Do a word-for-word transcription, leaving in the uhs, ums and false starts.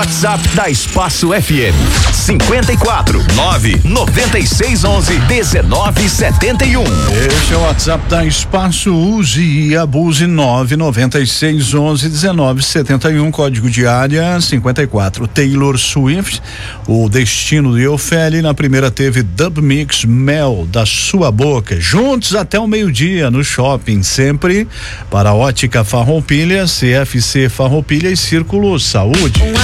WhatsApp da Espaço F M. cinquenta e quatro, nove noventa e seis, onze, dezenove, setenta e um. Este é o WhatsApp da Espaço, use e abuse nove noventa e seis, onze, dezenove, setenta e um, código de área cinquenta e quatro. Taylor Swift, o destino de Ofélia. Na primeira teve Dub Mix Mel da Sua Boca, juntos até o meio-dia no shopping, sempre para Ótica Farroupilha, C F C Farroupilha e Círculo Saúde.